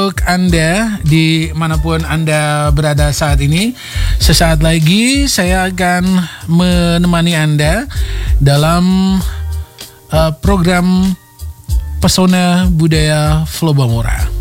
Untuk Anda dimanapun Anda berada saat ini, sesaat lagi saya akan menemani Anda dalam program Pesona Budaya Flow Bamora.